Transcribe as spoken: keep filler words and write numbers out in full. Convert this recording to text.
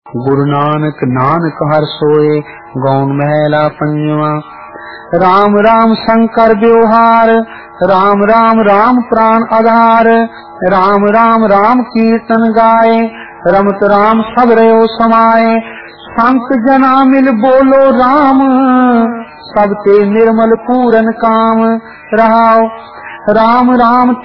गुरु नानक नानक हर सोए गौन महला पंजवा। राम राम शंकर व्यवहार, राम राम राम प्राण आधार। राम राम राम कीर्तन गाए, रमत राम सब रयो समाए। संत जना मिल बोलो राम, सब ते निर्मल पूरन काम। रहाओ राम राम